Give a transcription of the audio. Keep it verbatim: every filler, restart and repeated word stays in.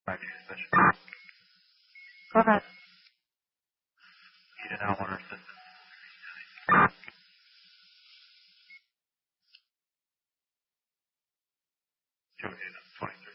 five two special. Go ahead. Need an hour system. Joe Dana, twenty-three.